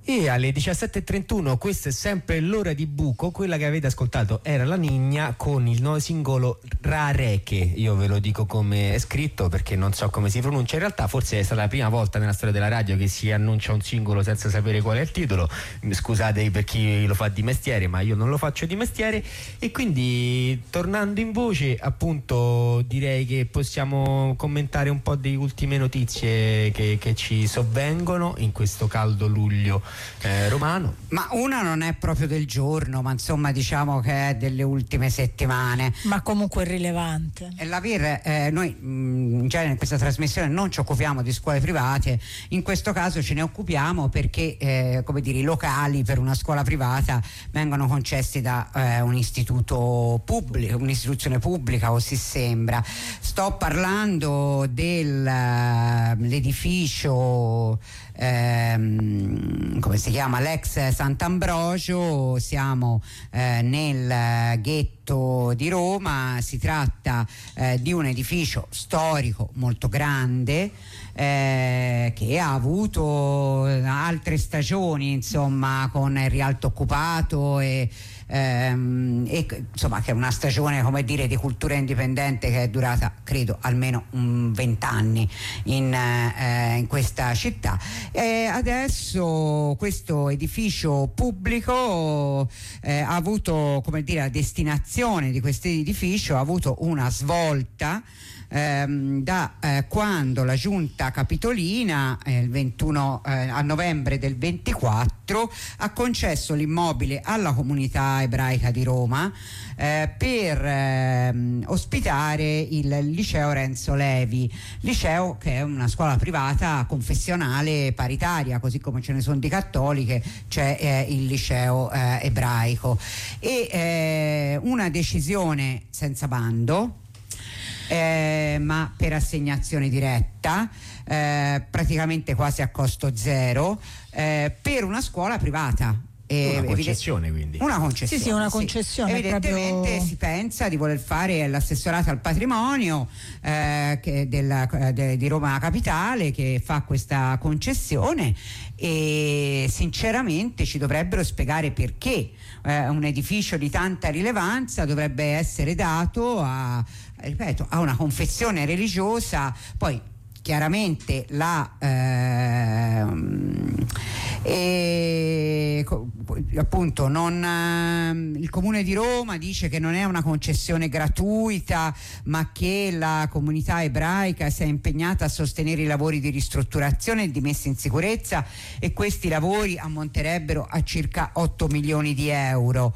E alle 17:31, questa è sempre l'ora di buco. Quella che avete ascoltato era La Nigna con il nuovo singolo Rareche. Io ve lo dico come è scritto perché non so come si pronuncia. In realtà forse è stata la prima volta nella storia della radio che si annuncia un singolo senza sapere qual è il titolo. Scusate per chi lo fa di mestiere, ma io non lo faccio di mestiere. E quindi, tornando in voce, appunto, direi che possiamo commentare un po' di ultime notizie che ci sovvengono in questo caldo luglio romano. Ma una non è proprio del giorno, ma insomma diciamo che è delle ultime settimane. Ma comunque è rilevante. E noi in genere in questa trasmissione non ci occupiamo di scuole private, in questo caso ce ne occupiamo perché come dire, i locali per una scuola privata vengono concessi da un istituto pubblico, un'istituzione pubblica, o si sembra. Sto parlando dell'edificio come si chiama, l'ex Sant'Ambrogio. Siamo nel ghetto di Roma. Si tratta di un edificio storico molto grande che ha avuto altre stagioni, insomma, con il Rialto occupato e insomma che è una stagione, come dire, di cultura indipendente che è durata credo almeno 20 anni in questa città. E adesso questo edificio pubblico ha avuto, come dire, la destinazione di questo edificio ha avuto una svolta da quando la giunta capitolina il 21 a novembre del 24 ha concesso l'immobile alla comunità ebraica di Roma per ospitare il liceo Renzo Levi, liceo che è una scuola privata confessionale paritaria, così come ce ne sono di cattoliche, c'è il liceo ebraico. E una decisione senza bando, ma per assegnazione diretta, praticamente quasi a costo zero, per una scuola privata. Una concessione, quindi. Una concessione. Sì, una concessione. Evidentemente proprio... si pensa di voler fare l'assessorato al patrimonio di Roma Capitale che fa questa concessione, e sinceramente ci dovrebbero spiegare perché un edificio di tanta rilevanza dovrebbe essere dato a una confessione religiosa. Poi chiaramente appunto il Comune di Roma dice che non è una concessione gratuita, ma che la comunità ebraica si è impegnata a sostenere i lavori di ristrutturazione e di messa in sicurezza, e questi lavori ammonterebbero a circa 8 milioni di euro.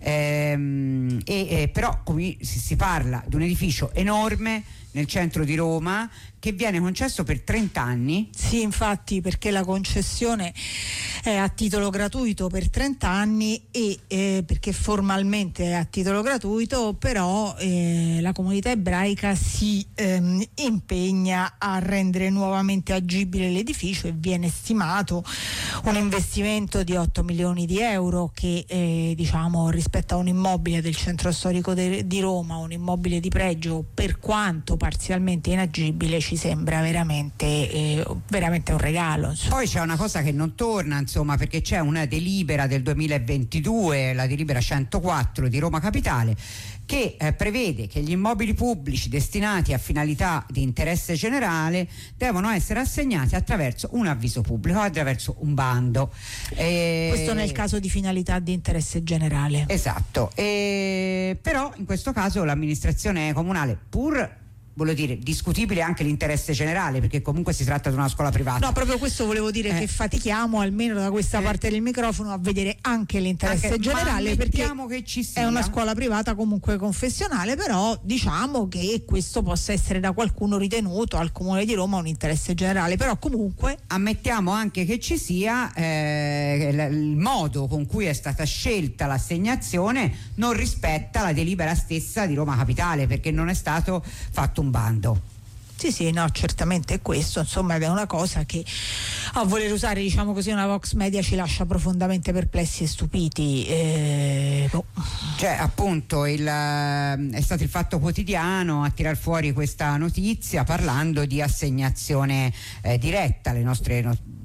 Però qui si parla di un edificio enorme nel centro di Roma che viene concesso per 30 anni. Sì, infatti, perché la concessione è a titolo gratuito per 30 anni e perché formalmente è a titolo gratuito, però la comunità ebraica si impegna a rendere nuovamente agibile l'edificio, e viene stimato un investimento di 8 milioni di euro che diciamo, rispetto a un immobile del centro storico di Roma, un immobile di pregio, per quanto parzialmente inagibile, ci sembra veramente un regalo, insomma. Poi c'è una cosa che non torna, insomma, perché c'è una delibera del 2022, la delibera 104 di Roma Capitale, che prevede che gli immobili pubblici destinati a finalità di interesse generale devono essere assegnati attraverso un avviso pubblico, attraverso un bando. Questo nel caso di finalità di interesse generale. Esatto. Però in questo caso l'amministrazione comunale, pur voglio dire, discutibile anche l'interesse generale, perché comunque si tratta di una scuola privata. No, proprio questo volevo dire, che fatichiamo almeno da questa parte del microfono a vedere anche l'interesse generale, perché che ci sia. È una scuola privata comunque confessionale, però diciamo che questo possa essere da qualcuno ritenuto al Comune di Roma un interesse generale, però comunque ammettiamo anche che ci sia il modo con cui è stata scelta l'assegnazione non rispetta la delibera stessa di Roma Capitale, perché non è stato fatto un bando. Sì, no, certamente è questo, insomma, ed è una cosa che, a voler usare, diciamo così, una Vox Media, ci lascia profondamente perplessi e stupiti. Cioè, appunto, è stato il Fatto Quotidiano a tirar fuori questa notizia parlando di assegnazione diretta. Le nostre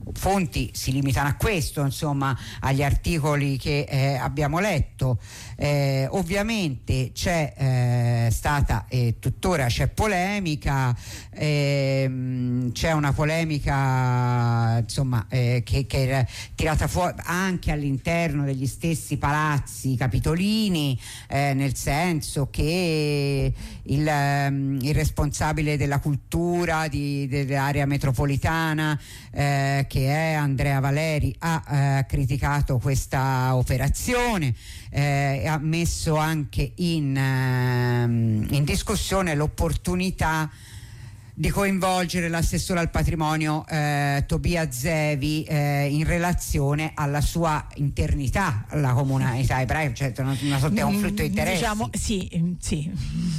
fonti si limitano a questo, insomma, agli articoli che abbiamo letto. Ovviamente c'è stata e tuttora c'è polemica, c'è una polemica, insomma, che è tirata fuori anche all'interno degli stessi palazzi capitolini, nel senso che il responsabile della cultura dell'area metropolitana, che è Andrea Valeri, ha criticato questa operazione, ha messo anche in discussione l'opportunità di coinvolgere l'assessore al patrimonio Tobia Zevi in relazione alla sua internità alla comunità ebraica, cioè una sorta di conflitto di interessi. Diciamo, sì.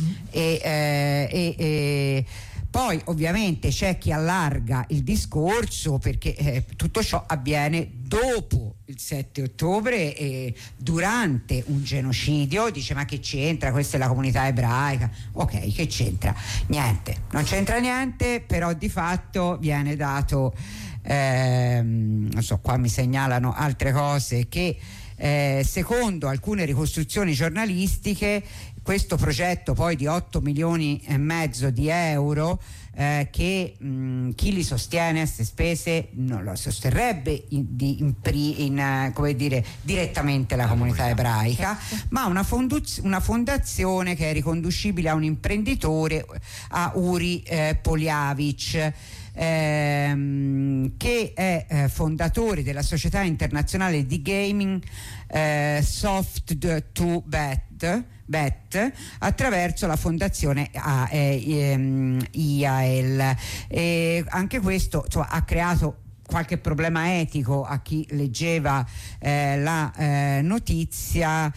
Poi ovviamente c'è chi allarga il discorso, perché tutto ciò avviene dopo il 7 ottobre e durante un genocidio. Dice: ma che c'entra, questa è la comunità ebraica. Ok, che c'entra? Niente, non c'entra niente, però di fatto viene dato, non so, qua mi segnalano altre cose, che secondo alcune ricostruzioni giornalistiche questo progetto poi di 8,5 milioni di euro, che chi li sostiene a queste spese non lo sosterrebbe come dire, direttamente la comunità ebraica, ma una fondazione che è riconducibile a un imprenditore, a Uri Poliavic, che è fondatore della società internazionale di gaming Soft2Bet, attraverso la fondazione IAL. E anche questo, insomma, ha creato qualche problema etico a chi leggeva la notizia,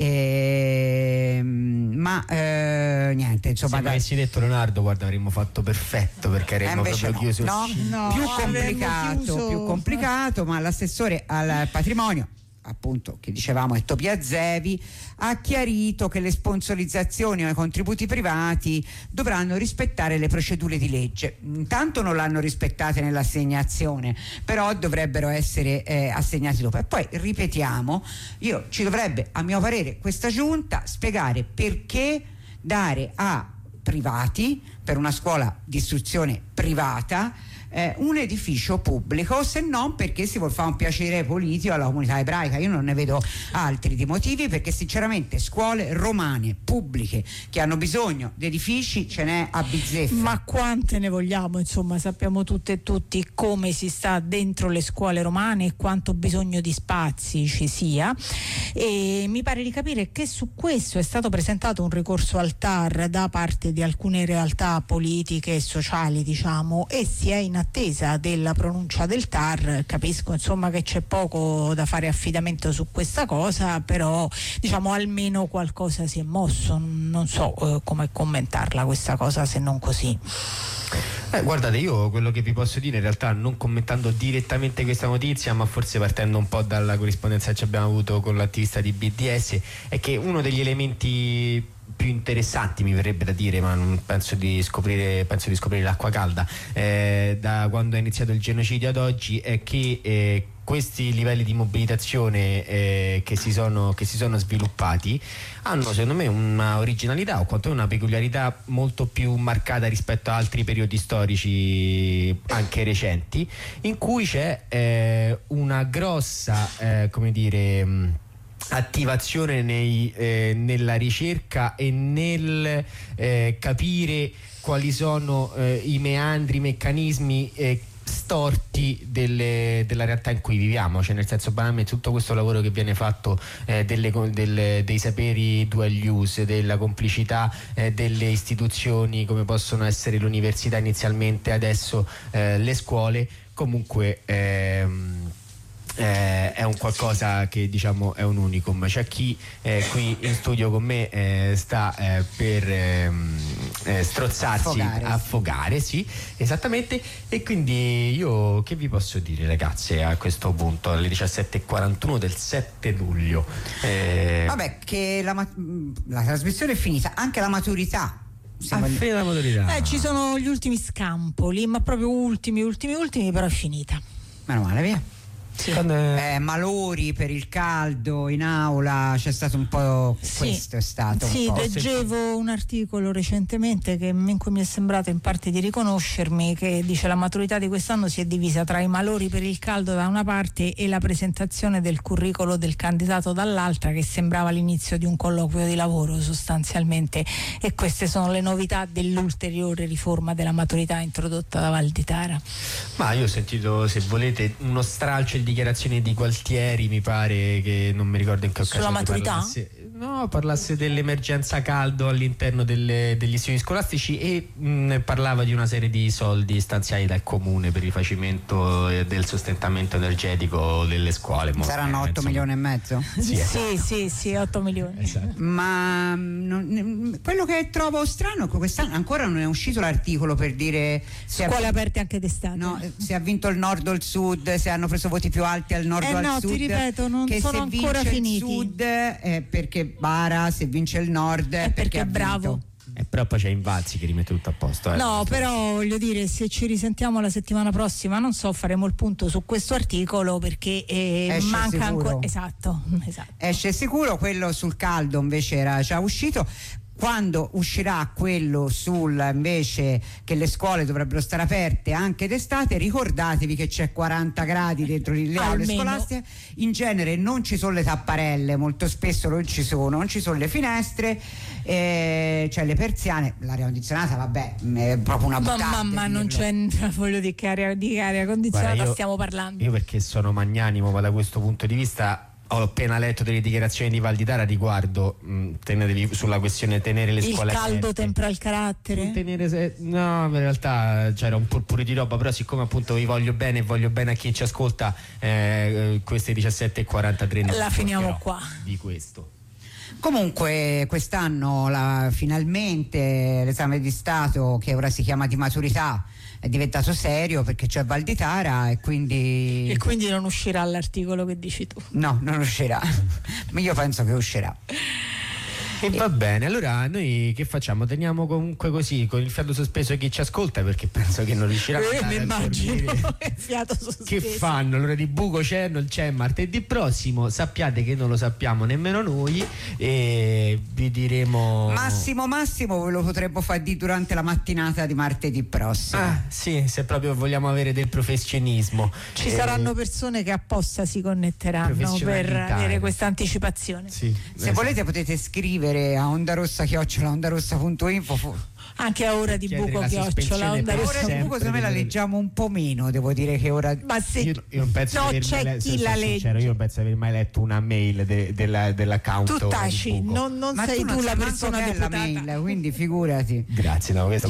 ma niente, insomma. Se mi avessi detto Leonardo, guarda, avremmo fatto perfetto, perché avremmo proprio chiuso. No, più complicato, ma l'assessore al patrimonio, appunto, che dicevamo è Tobia Zevi, ha chiarito che le sponsorizzazioni o i contributi privati dovranno rispettare le procedure di legge. Intanto non l'hanno rispettate nell'assegnazione, però dovrebbero essere assegnati dopo. E poi ripetiamo, ci dovrebbe, a mio parere, questa giunta spiegare perché dare a privati, per una scuola di istruzione privata, un edificio pubblico, se non perché si vuol fare un piacere politico alla comunità ebraica. Io non ne vedo altri di motivi, perché sinceramente scuole romane pubbliche che hanno bisogno di edifici ce n'è a bizzeffa. Ma quante ne vogliamo? Insomma, sappiamo tutte e tutti come si sta dentro le scuole romane e quanto bisogno di spazi ci sia, e mi pare di capire che su questo è stato presentato un ricorso al TAR da parte di alcune realtà politiche e sociali, diciamo, e si è in attesa della pronuncia del TAR. Capisco, insomma, che c'è poco da fare affidamento su questa cosa, però diciamo almeno qualcosa si è mosso. Non so come commentarla questa cosa, se non così. Guardate, io quello che vi posso dire, in realtà non commentando direttamente questa notizia, ma forse partendo un po' dalla corrispondenza che abbiamo avuto con l'attivista di BDS, è che uno degli elementi più interessanti, mi verrebbe da dire, ma non penso di scoprire l'acqua calda, da quando è iniziato il genocidio ad oggi, è che questi livelli di mobilitazione che si sono sviluppati hanno, secondo me, una originalità, o quantomeno una peculiarità molto più marcata rispetto a altri periodi storici anche recenti, in cui c'è una grossa attivazione nella ricerca e nel capire quali sono i meandri, i meccanismi storti della realtà in cui viviamo, cioè nel senso, banalmente, tutto questo lavoro che viene fatto dei saperi dual use, della complicità delle istituzioni come possono essere l'università inizialmente, adesso le scuole, comunque è un qualcosa che, diciamo, è un unicum. C'è chi qui in studio con me sta per strozzarsi, affogare, sì, esattamente. E quindi io che vi posso dire, ragazze, a questo punto alle 17:41 del 7 luglio? Vabbè, che la trasmissione è finita, anche la maturità. La maturità. Ci sono gli ultimi scampoli, ma proprio ultimi, però è finita. Meno male, via. Sì. Malori per il caldo in aula, c'è stato un po', questo è stato sì, un po'. leggevo un articolo recentemente in cui mi è sembrato in parte di riconoscermi, che dice: la maturità di quest'anno si è divisa tra i malori per il caldo da una parte e la presentazione del curriculum del candidato dall'altra, che sembrava l'inizio di un colloquio di lavoro sostanzialmente, e queste sono le novità dell'ulteriore riforma della maturità introdotta da Valditara. Ma io ho sentito, se volete, uno stralcio di dichiarazioni di Gualtieri, mi pare, che non mi ricordo in che occasione. Sulla maturità? Parlasse dell'emergenza caldo all'interno degli istituti scolastici e parlava di una serie di soldi stanziati dal comune per il rifacimento del sostentamento energetico delle scuole. Saranno 8 milioni e mezzo? Sì, 8 milioni. Esatto. Ma quello che trovo strano è che quest'anno ancora non è uscito l'articolo per dire scuole aperte anche d'estate. No, se ha vinto il nord o il sud, se hanno preso voti più alti al nord o al sud. Ti ripeto, non che sono ancora finiti. Se vince il sud è perché bara, se vince il nord è perché è bravo. Però poi c'è Invalzi che rimette tutto a posto. No, però voglio dire, se ci risentiamo la settimana prossima, non so, faremo il punto su questo articolo, perché manca ancora. Esatto. Esce sicuro. Quello sul caldo invece era già uscito. Quando uscirà quello sul invece che le scuole dovrebbero stare aperte anche d'estate, ricordatevi che c'è 40 gradi dentro le aule scolastiche, in genere non ci sono le tapparelle, molto spesso non ci sono le finestre, cioè le persiane, l'aria condizionata vabbè è proprio una buttata. Ma non c'è, voglio dire, che di aria condizionata stiamo parlando. Io, perché sono magnanimo, ma da questo punto di vista ho appena letto delle dichiarazioni di Valditara riguardo tenetevi sulla questione tenere le scuole il caldo aperte. tempera il carattere? No, in realtà c'era un purpure di roba, però siccome appunto vi voglio bene e voglio bene a chi ci ascolta, queste 17:43 la finiamo qua di questo. Comunque quest'anno finalmente l'esame di Stato, che ora si chiama di maturità, è diventato serio perché c'è Valditara e quindi non uscirà l'articolo che dici tu. No, non uscirà. Ma io penso che uscirà. E va bene, allora noi che facciamo? Teniamo comunque così con il fiato sospeso chi ci ascolta, perché penso che non riusciranno a mi immagino fiato sospeso. Che fanno? L'ora di buco c'è martedì prossimo, sappiate che non lo sappiamo nemmeno noi e vi diremo massimo ve lo potremmo far di durante la mattinata di martedì prossimo. Sì, se proprio vogliamo avere del professionismo. Ci saranno persone che apposta si connetteranno per avere questa anticipazione. Sì, se volete potete scrivere a ondarossa@ondarossa.info, anche a ora di buco @ondarossa. Ora di buco secondo me la leggiamo un po' meno, devo dire che ora. Ma se io non penso c'è chi la legge. Io non penso di aver mai letto una mail dell'account. Tu taci, non sei tu la persona deputata, deputata. mail, quindi figurati. Grazie, no, questo